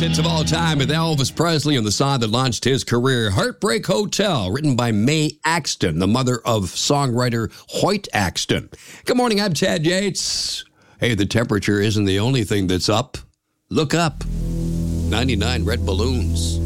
hits of all time with Elvis Presley and the song that launched his career, Heartbreak Hotel, written by Mae Axton, the mother of songwriter Hoyt Axton. Good morning, I'm Chad Yates. Hey, the temperature isn't the only thing that's up. Look up. 99 red balloons.